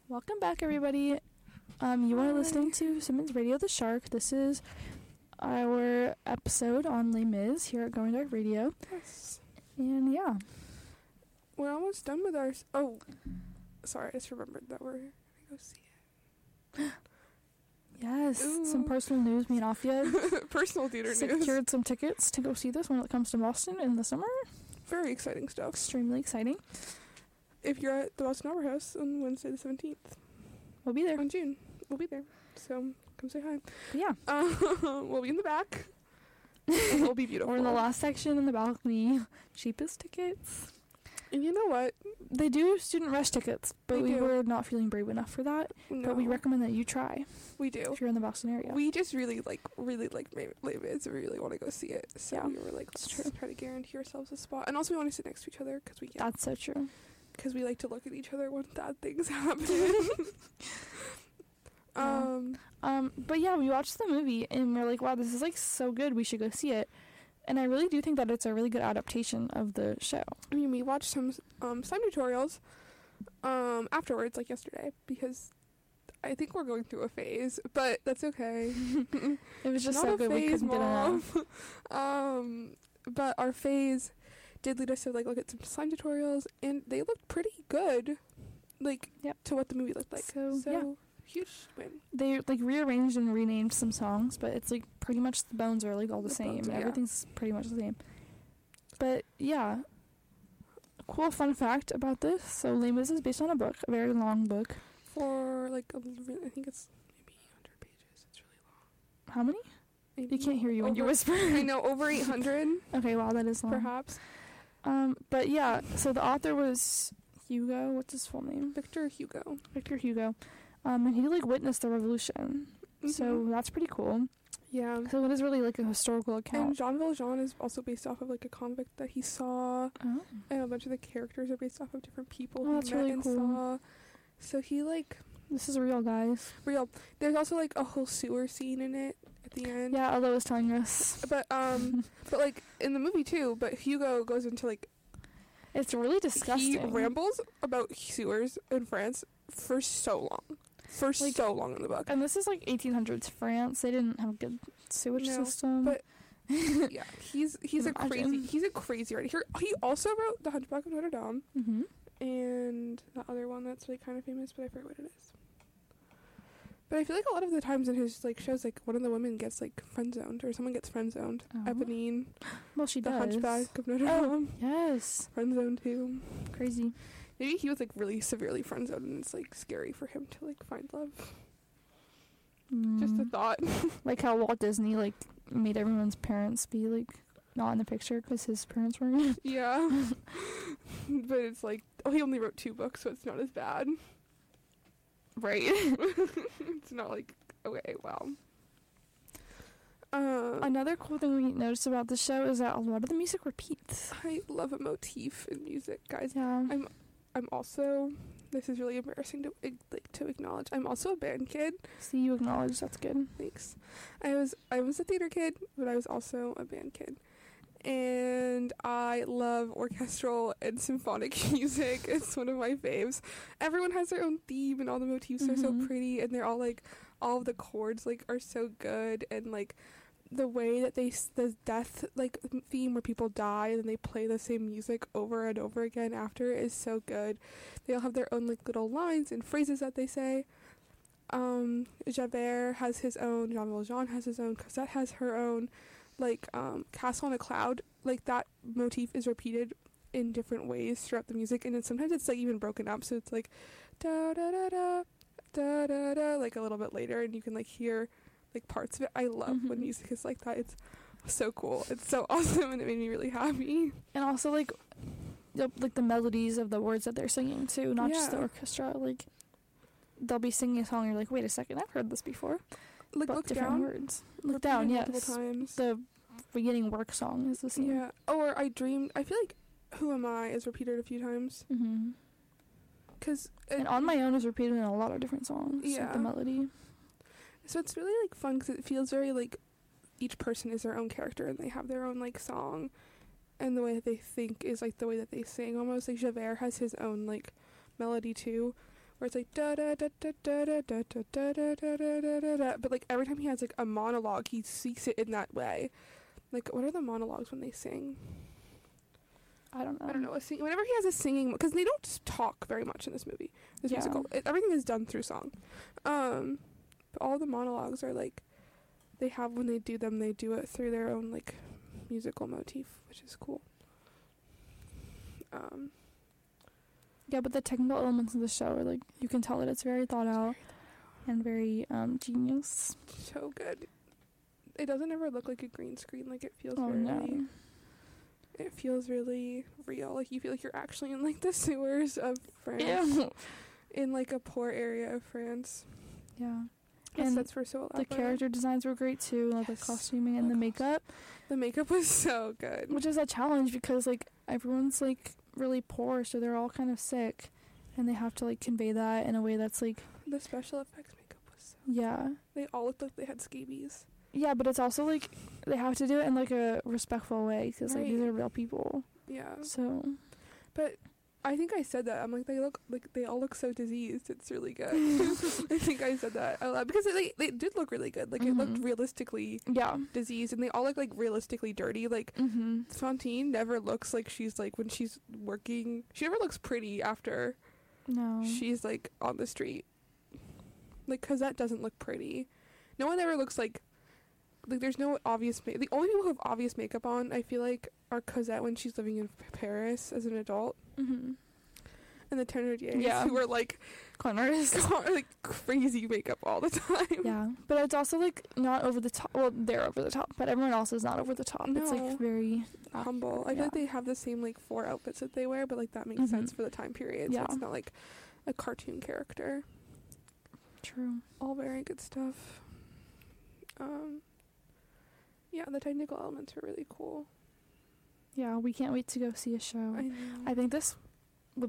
Welcome back, everybody. You are listening to Simmons Radio the Shark. This is our episode on Les Mis here at Going Dark Radio. Yes. And yeah. We're almost done with our... Oh, sorry, I just remembered that we're going to go see it. Yes, Ooh. some personal news. Me and Afia Personal theater news. secured some tickets to go see this when it comes to Boston in the summer. Very exciting stuff. Extremely exciting. If you're at the Boston Opera House on Wednesday the 17th. We'll be there. On June. We'll be there. So, come say hi. But yeah. We'll be in the back. And it'll be beautiful. We're in the last section in the balcony. Cheapest tickets. And you know what? They do student rush tickets, but They we do. were not feeling brave enough for that. No. But we recommend that you try We do. if you're in the Boston area. We just really like Les Mis. We really want to go see it. So Yeah, we were like, it's let's true. try to guarantee ourselves a spot. And also we want to sit next to each other because we can. That's so true. Because we like to look at each other when bad things happen. But yeah, we watched the movie and we're like, wow, this is like so good. We should go see it. And I really do think that it's a really good adaptation of the show. I mean, we watched some tutorials afterwards, like yesterday, because I think we're going through a phase, but that's okay. It was just Not so a good we phase, couldn't get enough. Mom. But our phase did lead us to like look at some slime tutorials, and they looked pretty good, like Yep. to what the movie looked like. So, yeah. Huge win. They like rearranged and renamed some songs, but it's like pretty much the bones are like all the same. bones, yeah. Everything's pretty much the same. But yeah, cool fun fact about this. So Les Mis is based on a book, a very long book. For like I think it's maybe 100 pages. It's really long. How many? Maybe You can't hear you when you whisper. I know, over 800 Okay, wow, that is long. perhaps. But yeah, so the author was Hugo. What's his full name? Victor Hugo. Victor Hugo. And he like witnessed the revolution. So Mhm. that's pretty cool. Yeah. So it is really like a historical And account. Jean Valjean is also based off of like a convict that he saw, Oh. and a bunch of the characters are based off of different people Oh, he that's met really and cool. saw. So he like This is real, guys. real. There's also like a whole sewer scene in it at the end. Yeah, Ella was telling us. But but like in the movie too. But Hugo goes into like It's really disgusting. he rambles about sewers in France for so long. For Like- so long in the book. And this is like 1800s France. They didn't have a good sewage No, system. but yeah, he's a Imagine. crazy writer. He also wrote The Hunchback of Notre Dame hmm and the other one that's like kind of famous, but I forget what it is. But I feel like a lot of the times in his like shows, like one of the women gets like friend zoned or someone gets friend zoned. Oh. Eponine, Well, she The does. Hunchback of Notre Oh. Dame, Yes. friend zoned too. Crazy. Maybe he was like really severely friend zoned, and it's like scary for him to like find love. Just a Mm. thought. Like how Walt Disney like made everyone's parents be like not in the picture because his parents were in it. Yeah, but it's like he only wrote 2 books, so it's not as bad. Right. It's not like okay, wow. Another cool thing we noticed about the show is that a lot of the music repeats. I love a motif in music, guys. Yeah. I'm also, this is really embarrassing to acknowledge, I'm also a band kid. See, you acknowledge that's good. Thanks. I was a theater kid, but I was also a band kid. And I love orchestral and symphonic music. It's one of my faves. Everyone has their own theme, and all the motifs are so Mhm. pretty, and they're all like, all of the chords like are so good, and like the way that the death like theme where people die and then they play the same music over and over again after is so good. They all have their own like little lines and phrases that they say. Javert has his own, Jean Valjean has his own, Cosette has her own, like Castle on a Cloud, like that motif is repeated in different ways throughout the music, and then sometimes it's like even broken up, so it's like da da da da da da da like a little bit later, and you can like hear like parts of it. I love when Mhm. music is like that. It's so cool. It's so awesome, and it made me really happy. And also like the melodies of the words that they're singing too, not just the Yeah. orchestra. Like they'll be singing a song and you're like, wait a second, I've heard this before. Like But look different down. words. Look Repeated down, multiple yes. times. The beginning work song is the same. Yeah. Or I dreamed. I feel like Who Am I is repeated a few times. Mm-hmm. Cause And On My Own is repeated in a lot of different songs. Like Yeah. the melody. so it's really like fun because it feels very like each person is their own character and they have their own like song, and the way that they think is like the way that they sing. Almost like Javert has his own like melody too, where it's like da da da da da da da da da da da da da da, but like every time he has like a monologue, he speaks it in that way. Like, what are the monologues when they sing? I don't know. Whenever he has a singing, because they don't talk very much in this movie, this musical. Everything is done through song. But all the monologues are like, they have, when they do them, they do it through their own like musical motif, which is cool. Yeah, but the technical elements of the show are like, you can tell that it's very thought out and very genius. So good. It doesn't ever look like a green screen. Like, it feels it feels really real. Like, you feel like you're actually in like the sewers of France. Ew. In like a poor area of France. Yeah. And that's for so elaborate. The character designs were great too, like the costuming and the makeup. The makeup was so good. Which is a challenge because like everyone's like really poor, so they're all kind of sick, and they have to like convey that in a way that's like, the special effects makeup was so good. They all looked like they had scabies. Yeah, but it's also like they have to do it in like a respectful way because like these are real people. Yeah. So, but I think I said that. I'm like, they all look so diseased. It's really good. I think I said that a lot because they did look really good. Like, it looked realistically diseased, and they all look like realistically dirty. Like, Fantine never looks like she's like, when she's working, she never looks pretty after she's like on the street. Like, Cosette doesn't look pretty. No one ever looks like there's no obvious the only people who have obvious makeup on, I feel like, are Cosette when she's living in Paris as an adult, and the Thénardiers, who were like con artists, like crazy makeup all the time. Yeah, but it's also like not over the top. Well, they're over the top, but everyone else is not over the top. No. It's like very humble. I feel like they have the same like 4 outfits that they wear, but like that makes sense for the time period. So it's not like a cartoon character. True. All very good stuff. Yeah, the technical elements are really cool. Yeah, we can't wait to go see a show. I know. I think this